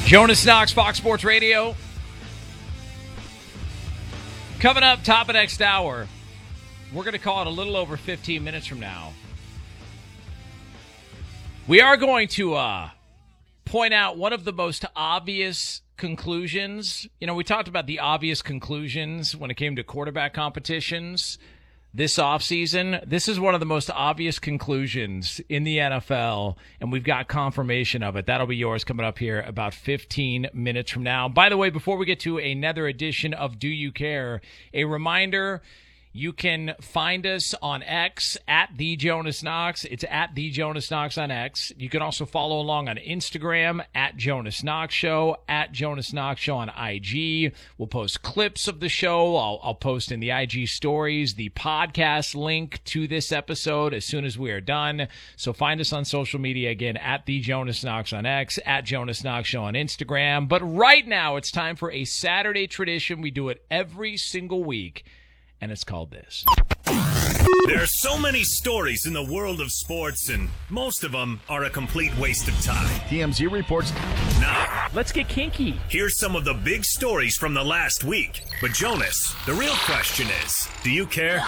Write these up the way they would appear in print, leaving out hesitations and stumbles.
Jonas Knox, Fox Sports Radio. Coming up, top of next hour, we're going to call it a little over 15 minutes from now. We are going to point out one of the most obvious conclusions. You know, we talked about the obvious conclusions when it came to quarterback competitions this offseason. This is one of the most obvious conclusions in the NFL, and we've got confirmation of it. That'll be yours coming up here about 15 minutes from now. By the way, before we get to another edition of Do You Care, a reminder, you can find us on X at The Jonas Knox. It's at The Jonas Knox on X. You can also follow along on Instagram at Jonas Knox Show, at Jonas Knox Show on IG. We'll post clips of the show. I'll post in the IG stories the podcast link to this episode as soon as we are done. So find us on social media again at The Jonas Knox on X, at Jonas Knox Show on Instagram. But right now it's time for a Saturday tradition. We do it every single week, and it's called this. There are so many stories in the world of sports, and most of them are a complete waste of time. TMZ reports. Now, Let's get kinky. here's some of the big stories from the last week. But Jonas, the real question is, do you care?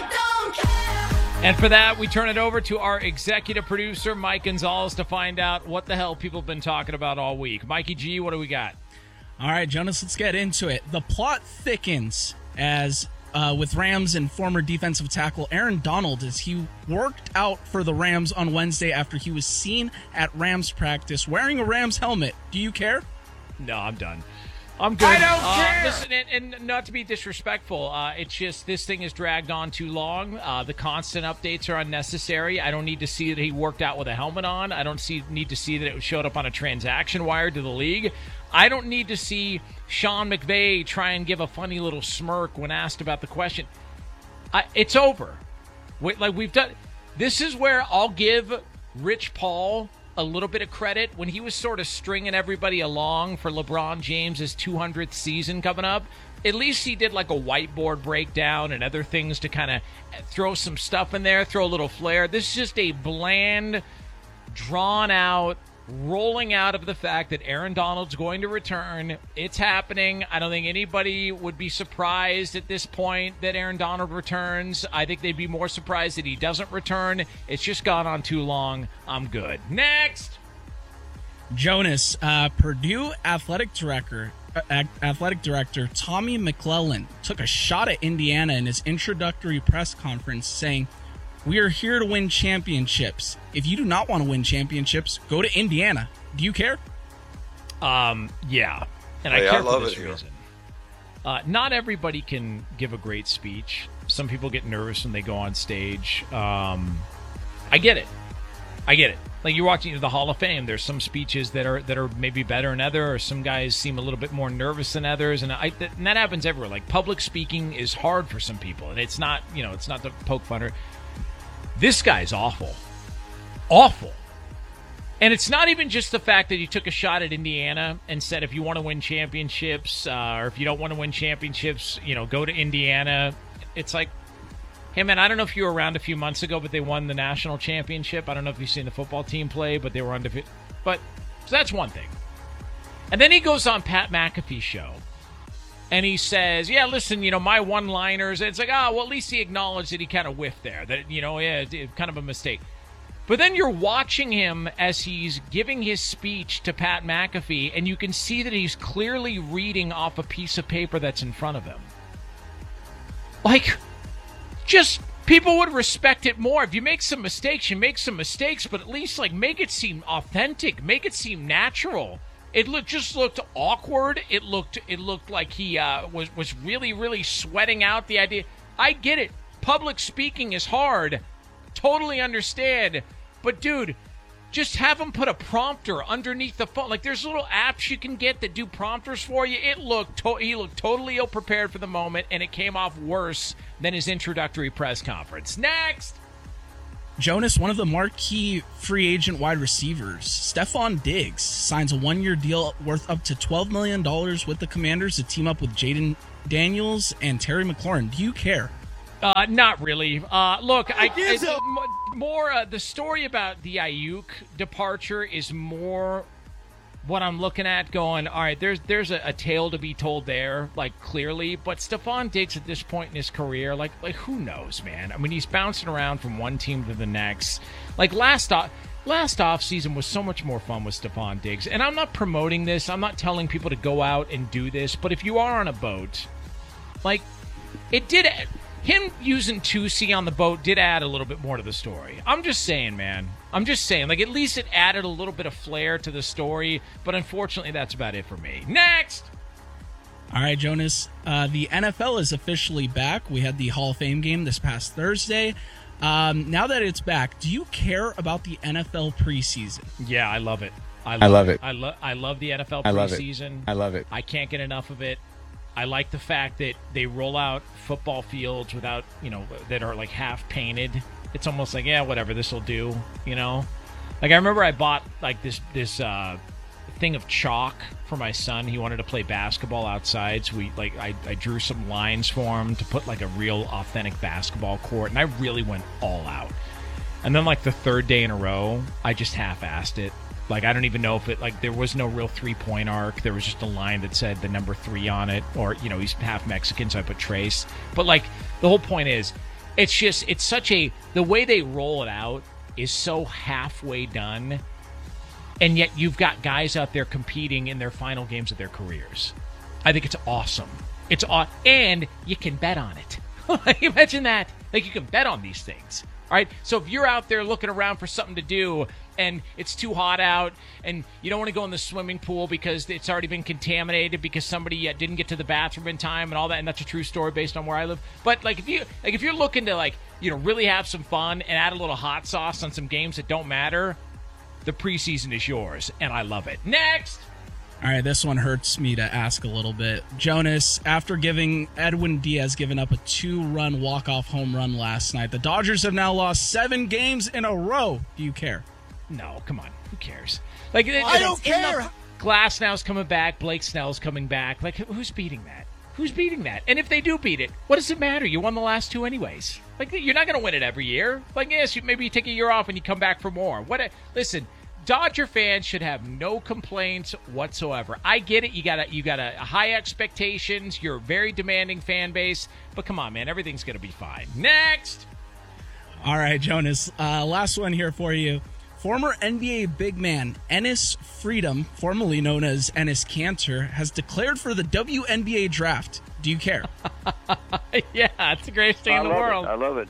And for that, we turn it over to our executive producer, Mike Gonzalez, to find out what the hell people have been talking about all week. Mikey G, what do we got? All right, Jonas, let's get into it. The plot thickens as with Rams and former defensive tackle Aaron Donald as he worked out for the Rams on Wednesday after he was seen at Rams practice wearing a Rams helmet. Do you care? No, I'm done. I'm good. I don't care. Listen, and not to be disrespectful, it's just this thing has dragged on too long. The constant updates are unnecessary. I don't need to see that he worked out with a helmet on. I don't need to see that it showed up on a transaction wire to the league. I don't need to see Sean McVay try and give a funny little smirk when asked about the question. It's over. We've done. This is where I'll give Rich Paul a little bit of credit when he was sort of stringing everybody along for LeBron James's 200th season coming up. At least he did like a whiteboard breakdown and other things to kind of throw some stuff in there, throw a little flair. This is just a bland, drawn out, rolling out of the fact that Aaron Donald's going to return. It's happening. I don't think anybody would be surprised at this point that Aaron Donald returns. I think they'd be more surprised that he doesn't return. It's just gone on too long. I'm good. Next. Jonas, Purdue athletic director Tommy McClellan took a shot at Indiana in his introductory press conference saying, "We are here to win championships. If you do not want to win championships, go to Indiana. Do you care?" Yeah. And I care for this reason. Not everybody can give a great speech. Some people get nervous when they go on stage. I get it. Like you're watching the Hall of Fame. There's some speeches that are maybe better than others, or some guys seem a little bit more nervous than others, and that happens everywhere. Like public speaking is hard for some people, and it's not to poke fun. This guy's awful. And it's not even just the fact that he took a shot at Indiana and said, if you want to win championships, or if you don't want to win championships, go to Indiana. It's like, hey, man, I don't know if you were around a few months ago, but they won the national championship. I don't know if you've seen the football team play, but they were undefeated. But so that's one thing. And then he goes on Pat McAfee's show. And he says, yeah, listen, my one-liners. It's like, well, at least he acknowledged that he kind of whiffed there. That, it's kind of a mistake. But then you're watching him as he's giving his speech to Pat McAfee, and you can see that he's clearly reading off a piece of paper that's in front of him. Like, just people would respect it more. If you make some mistakes, you make some mistakes, but at least, make it seem authentic. Make it seem natural. It just looked awkward. It looked like he was really, really sweating out the idea. I get it. Public speaking is hard. Totally understand. But, dude, just have him put a prompter underneath the phone. Like, there's little apps you can get that do prompters for you. He looked totally ill-prepared for the moment, and it came off worse than his introductory press conference. Next! Jonas, one of the marquee free agent wide receivers, Stephon Diggs, signs a one-year deal worth up to $12 million with the Commanders to team up with Jaden Daniels and Terry McLaurin. Do you care? Not really. Look, the story about the Ayuk departure is more what I'm looking at going, all right, there's a tale to be told there, like, clearly. But Stephon Diggs at this point in his career, like who knows, man? I mean, he's bouncing around from one team to the next. Like, last offseason was so much more fun with Stephon Diggs. And I'm not promoting this. I'm not telling people to go out and do this. But if you are on a boat, like, him using 2C on the boat did add a little bit more to the story. I'm just saying, man. I'm just saying. Like, at least it added a little bit of flair to the story. But unfortunately, that's about it for me. Next! All right, Jonas. The NFL is officially back. We had the Hall of Fame game this past Thursday. Now that it's back, do you care about the NFL preseason? Yeah, I love it. I love it. I love the NFL preseason. I love it. I can't get enough of it. I like the fact that they roll out football fields without, that are like half painted. It's almost like, yeah, whatever, this will do, Like, I remember I bought like this thing of chalk for my son. He wanted to play basketball outside, so I drew some lines for him to put like a real authentic basketball court, and I really went all out. And then like the third day in a row, I just half-assed it. Like, I don't even know if it, like, there was no real three-point arc. There was just a line that said the number 3 on it, or, he's half Mexican, so I put Trace. But, like, the whole point is, the way they roll it out is so halfway done, and yet you've got guys out there competing in their final games of their careers. I think it's awesome. And you can bet on it. Like, imagine that. Like, you can bet on these things. All right, so if you're out there looking around for something to do and it's too hot out and you don't want to go in the swimming pool because it's already been contaminated because somebody didn't get to the bathroom in time and all that, and that's a true story based on where I live. But if you're looking to really have some fun and add a little hot sauce on some games that don't matter, the preseason is yours, and I love it. Next. All right, this one hurts me to ask a little bit. Jonas, after Edwin Diaz giving up a 2-run walk-off home run last night, the Dodgers have now lost 7 games in a row. Do you care? No, come on. Who cares? I don't care. Glasnow's coming back. Blake Snell's coming back. Like, who's beating that? Who's beating that? And if they do beat it, what does it matter? You won the last 2 anyways. Like, you're not going to win it every year. Like, yes, maybe you take a year off and you come back for more. Listen, Dodger fans should have no complaints whatsoever. I get it. You got a high expectations. You're a very demanding fan base. But come on, man. Everything's going to be fine. Next. All right, Jonas. Last one here for you. Former NBA big man Enes Freedom, formerly known as Enes Kanter, has declared for the WNBA draft. Do you care? Yeah, it's the greatest thing in the world. I love it.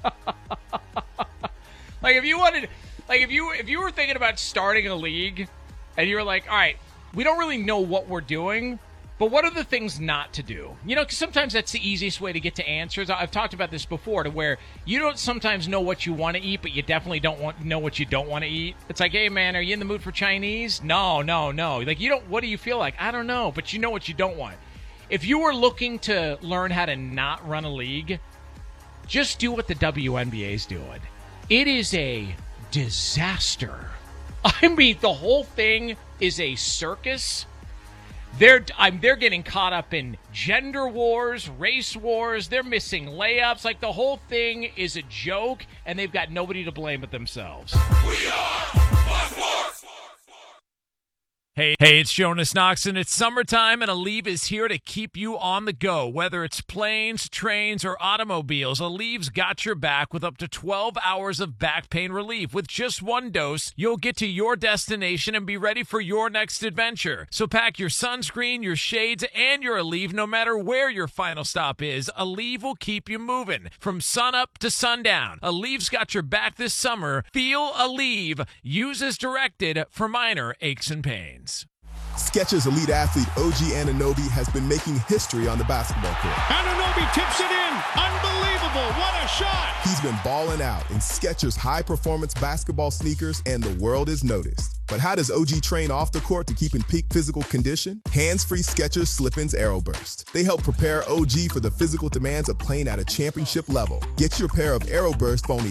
If you were thinking about starting a league and you were like, all right, we don't really know what we're doing, but what are the things not to do? Because sometimes that's the easiest way to get to answers. I've talked about this before, to where you don't sometimes know what you want to eat, but you definitely don't know what you don't want to eat. It's like, hey, man, are you in the mood for Chinese? No. Like, what do you feel like? I don't know, but you know what you don't want. If you were looking to learn how to not run a league, just do what the WNBA is doing. It is a disaster. I mean, the whole thing is a circus. They're getting caught up in gender wars, race wars. They're missing layups. Like, the whole thing is a joke, and they've got nobody to blame but themselves. We are Fox Sports. Hey, it's Jonas Knox, and it's summertime, and Aleve is here to keep you on the go. Whether it's planes, trains, or automobiles, Aleve's got your back with up to 12 hours of back pain relief. With just one dose, you'll get to your destination and be ready for your next adventure. So pack your sunscreen, your shades, and your Aleve no matter where your final stop is. Aleve will keep you moving from sunup to sundown. Aleve's got your back this summer. Feel Aleve. Use as directed for minor aches and pains. Skechers elite athlete OG Anunoby has been making history on the basketball court. Anunoby tips it in. Unbelievable. What a shot. He's been balling out in Skechers high-performance basketball sneakers, and the world is noticed. But how does OG train off the court to keep in peak physical condition? Hands-free Skechers Slip-ins Aeroburst. They help prepare OG for the physical demands of playing at a championship level. Get your pair of Aeroburst for only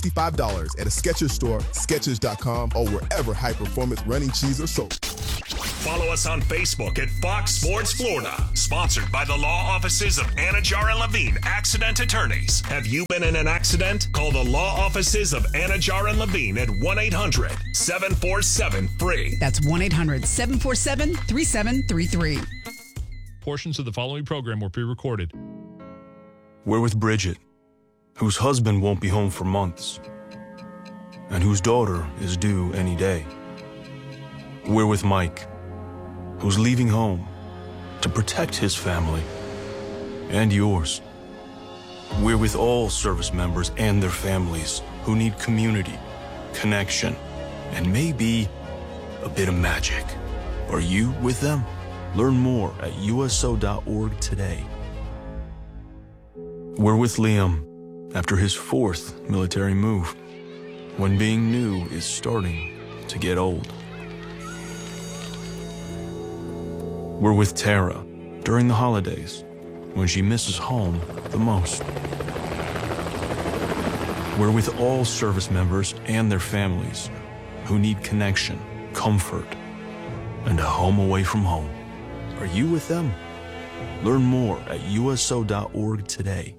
$165 at a Skechers store, Skechers.com, or wherever high-performance running shoes are sold. Follow us on Facebook at Fox Sports Florida. Sponsored by the law offices of Anajar and Levine, Accident Attorneys. Have you been in an accident? Call the law offices of Anajar and Levine at 1-800-747-FREE. That's 1-800-747-3733. Portions of the following program were pre-recorded. We're with Bridget, whose husband won't be home for months, and whose daughter is due any day. We're with Mike, who's leaving home to protect his family and yours. We're with all service members and their families who need community, connection, and maybe a bit of magic. Are you with them? Learn more at USO.org today. We're with Liam after his 4th military move, when being new is starting to get old. We're with Tara during the holidays, when she misses home the most. We're with all service members and their families who need connection, comfort, and a home away from home. Are you with them? Learn more at USO.org today.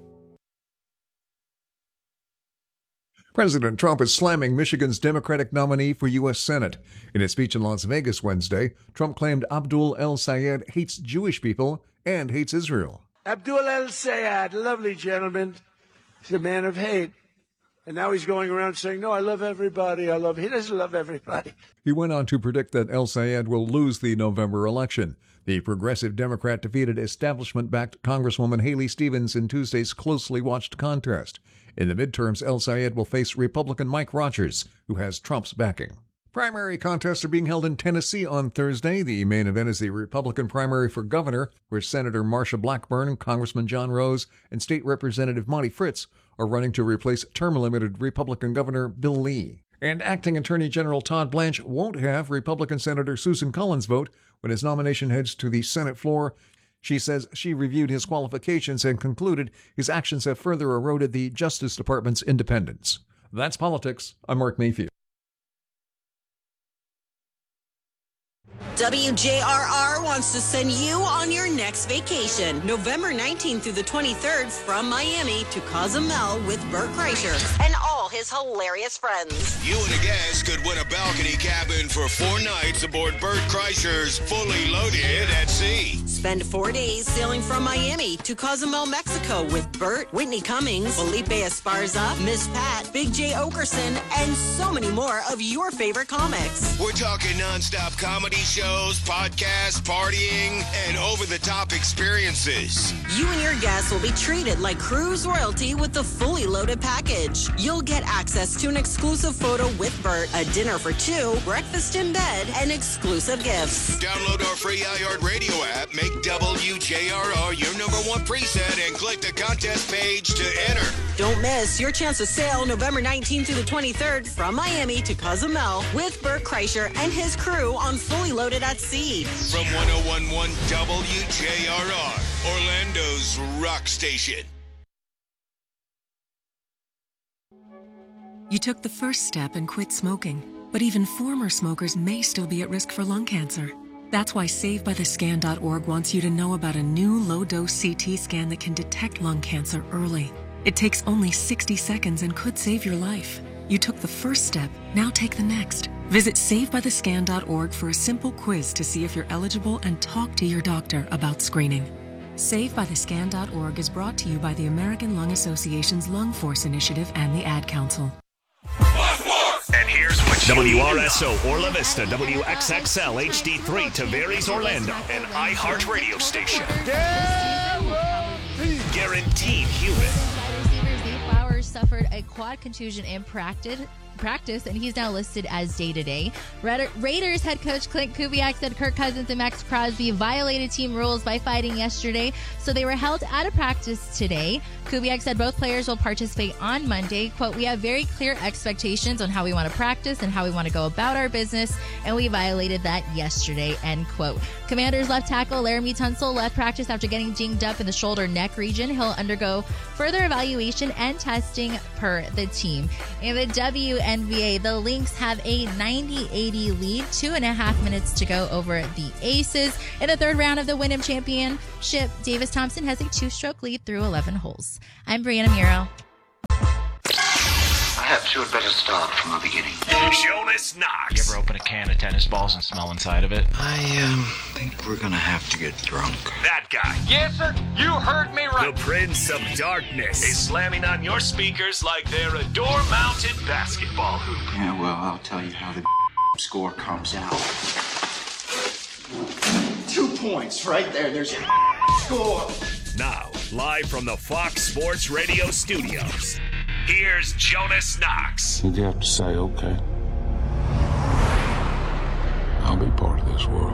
President Trump is slamming Michigan's Democratic nominee for U.S. Senate. In a speech in Las Vegas Wednesday, Trump claimed Abdul El-Sayed hates Jewish people and hates Israel. Abdul El-Sayed, lovely gentleman, he's a man of hate. And now he's going around saying, no, I love everybody. He doesn't love everybody. He went on to predict that El-Sayed will lose the November election. The progressive Democrat defeated establishment-backed Congresswoman Haley Stevens in Tuesday's closely watched contest. In the midterms, El-Sayed will face Republican Mike Rogers, who has Trump's backing. Primary contests are being held in Tennessee on Thursday. The main event is the Republican primary for governor, where Senator Marsha Blackburn, Congressman John Rose, and State Representative Monty Fritz are running to replace term-limited Republican Governor Bill Lee. And Acting Attorney General Todd Blanche won't have Republican Senator Susan Collins vote when his nomination heads to the Senate floor. She says she reviewed his qualifications and concluded his actions have further eroded the Justice Department's independence. That's politics. I'm Mark Mayfield. WJRR wants to send you on your next vacation, November 19th through the 23rd from Miami to Cozumel with Bert Kreischer and all his hilarious friends. You and a guest could win a balcony cabin for 4 nights aboard Bert Kreischer's Fully Loaded at Sea. Spend 4 days sailing from Miami to Cozumel, Mexico with Bert, Whitney Cummings, Felipe Esparza, Miss Pat, Big J. Okerson, and so many more of your favorite comics. We're talking nonstop comedy shows, podcasts, partying, and over-the-top experiences. You and your guests will be treated like cruise royalty with the Fully Loaded package. You'll get access to an exclusive photo with Bert, a dinner for 2, breakfast in bed, and exclusive gifts. Download our free iHeartRadio app, make WJRR your #1 preset, and click the contest page to enter. Don't miss your chance to sail November 19th through the 23rd from Miami to Cozumel with Bert Kreischer and his crew on Fully Loaded at Sea. From 101.1 WJRR, Orlando's rock station. You took the first step and quit smoking, but even former smokers may still be at risk for lung cancer. That's why SaveByTheScan.org wants you to know about a new low-dose CT scan that can detect lung cancer early. It takes only 60 seconds and could save your life. You took the first step, now take the next. Visit SaveByTheScan.org for a simple quiz to see if you're eligible and talk to your doctor about screening. SaveByTheScan.org is brought to you by the American Lung Association's Lung Force Initiative and the Ad Council. And here's what WRSO Orla Vista, WXXL HD3 Tavares Orlando, an iHeart radio station. Guaranteed human. Receiver Zay Flowers suffered a quad contusion in practice, and he's now listed as day-to-day. Raiders head coach Clint Kubiak said Kirk Cousins and Max Crosby violated team rules by fighting yesterday, so they were held out of practice today. Kubiak said both players will participate on Monday. Quote, we have very clear expectations on how we want to practice and how we want to go about our business, and we violated that yesterday, end quote. Commanders left tackle Laramie Tunsil left practice after getting dinged up in the shoulder neck region. He'll undergo further evaluation and testing per the team. In the WNBA, NBA, the Lynx have a 90-80 lead, 2.5 minutes to go over the Aces. In the third round of the Wyndham Championship, Davis Thompson has a 2-stroke lead through 11 holes. I'm Brianna Muro. Perhaps you had better start from the beginning. Jonas Knox. You ever open a can of tennis balls and smell inside of it? I think we're gonna have to get drunk. That guy. Yes, sir. You heard me right. The Prince of Darkness is slamming on your speakers like they're a door-mounted basketball hoop. Yeah, well, I'll tell you how the score comes out. 2 points right there. There's your score. Now, live from the Fox Sports Radio studios, here's Jonas Knox. You have to say, okay, I'll be part of this world.